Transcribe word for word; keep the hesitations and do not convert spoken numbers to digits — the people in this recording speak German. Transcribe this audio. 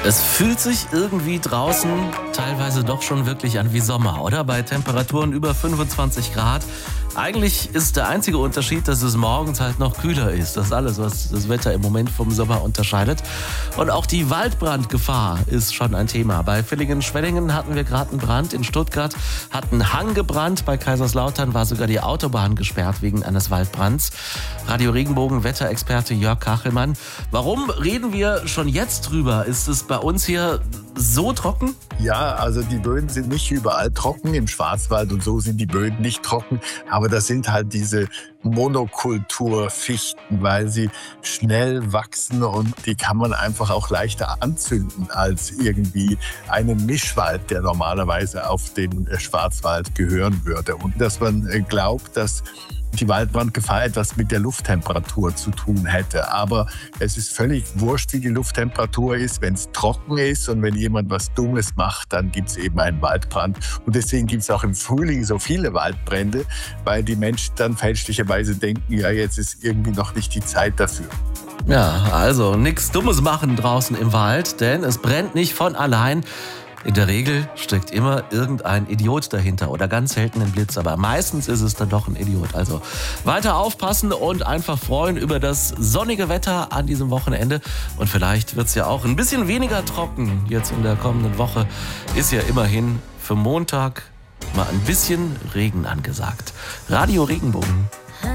Es fühlt sich irgendwie draußen teilweise doch schon wirklich an wie Sommer, oder? Bei Temperaturen über fünfundzwanzig Grad. Eigentlich ist der einzige Unterschied, dass es morgens halt noch kühler ist. Das ist alles, was das Wetter im Moment vom Sommer unterscheidet. Und auch die Waldbrandgefahr ist schon ein Thema. Bei Villingen-Schwenningen hatten wir gerade einen Brand. In Stuttgart hat ein Hang gebrannt. Bei Kaiserslautern war sogar die Autobahn gesperrt wegen eines Waldbrands. Radio Regenbogen Wetterexperte Jörg Kachelmann. Warum reden wir schon jetzt drüber? Ist es bei uns hier so trocken? Ja, also die Böden sind nicht überall trocken. Im Schwarzwald und so sind die Böden nicht trocken. Aber das sind halt diese Monokulturfichten, weil sie schnell wachsen und die kann man einfach auch leichter anzünden als irgendwie einen Mischwald, der normalerweise auf den Schwarzwald gehören würde. Und dass man glaubt, dass die Waldbrandgefahr etwas mit der Lufttemperatur zu tun hätte. Aber es ist völlig wurscht, wie die Lufttemperatur ist. Wenn es trocken ist und wenn jemand was Dummes macht, dann gibt es eben einen Waldbrand. Und deswegen gibt es auch im Frühling so viele Waldbrände, weil die Menschen dann fälschlicherweise denken, ja, jetzt ist irgendwie noch nicht die Zeit dafür. Ja, also nichts Dummes machen draußen im Wald, denn es brennt nicht von allein. In der Regel steckt immer irgendein Idiot dahinter oder ganz selten ein Blitz, aber meistens ist es dann doch ein Idiot. Also weiter aufpassen und einfach freuen über das sonnige Wetter an diesem Wochenende. Und vielleicht wird es ja auch ein bisschen weniger trocken jetzt in der kommenden Woche. Ist ja immerhin für Montag mal ein bisschen Regen angesagt. Radio Regenbogen.